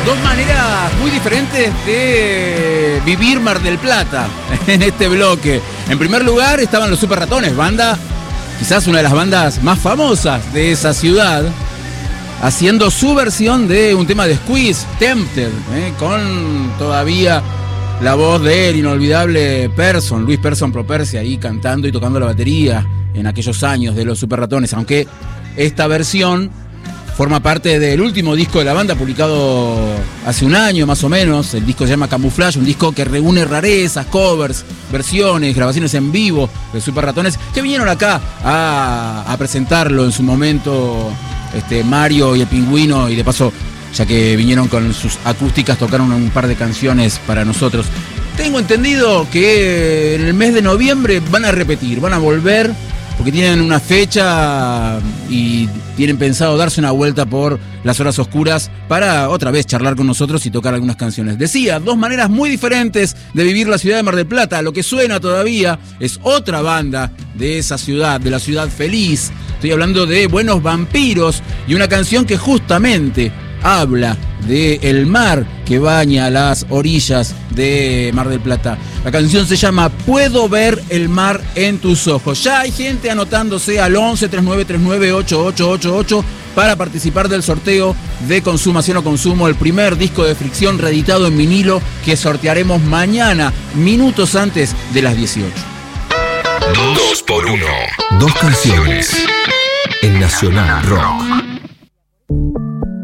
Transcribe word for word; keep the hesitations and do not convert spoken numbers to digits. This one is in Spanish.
Dos maneras muy diferentes de vivir Mar del Plata en este bloque. En primer lugar estaban los Super Ratones, banda, quizás una de las bandas más famosas de esa ciudad, haciendo su versión de un tema de Squeeze, Tempted, ¿eh? Con todavía la voz del inolvidable Persson, Luis Persson Properci, ahí cantando y tocando la batería en aquellos años de los Super Ratones, aunque esta versión forma parte del último disco de la banda, publicado hace un año más o menos. El disco se llama Camouflage, un disco que reúne rarezas, covers, versiones, grabaciones en vivo de Super Ratones, que vinieron acá a, a presentarlo en su momento, este, Mario y el Pingüino, y de paso, ya que vinieron con sus acústicas, tocaron un par de canciones para nosotros. Tengo entendido que en el mes de noviembre van a repetir, van a volver, porque tienen una fecha y tienen pensado darse una vuelta por las horas oscuras para otra vez charlar con nosotros y tocar algunas canciones. Decía, dos maneras muy diferentes de vivir la ciudad de Mar del Plata. Lo que suena todavía es otra banda de esa ciudad, de la ciudad feliz. Estoy hablando de Buenos Vampiros y una canción que justamente habla de el mar que baña las orillas de Mar del Plata. La canción se llama Puedo ver el mar en tus ojos. Ya hay gente anotándose al once, treinta y nueve treinta y nueve, ochenta y ocho ochenta y ocho para participar del sorteo de Consumación o Consumo, el primer disco de Fricción reeditado en vinilo que sortearemos mañana, minutos antes de las dieciocho. Dos por uno. Dos canciones en Nacional Rock.